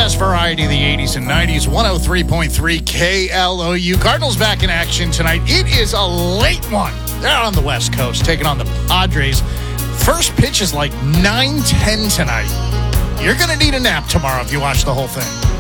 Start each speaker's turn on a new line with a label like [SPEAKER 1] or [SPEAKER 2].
[SPEAKER 1] best variety of the 80s and 90s, 103.3 KLOU. Cardinals back in action tonight. It is a late one. They're out on the West Coast, taking on the Padres. First pitch is like 9:10 tonight. You're going to need a nap tomorrow if you watch the whole thing.